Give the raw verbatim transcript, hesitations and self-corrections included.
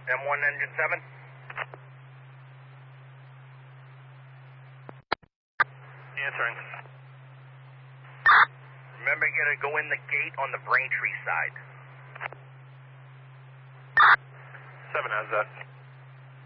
M one engine seven. Answering. Remember, you gotta go in the gate on the Braintree side. seven has that.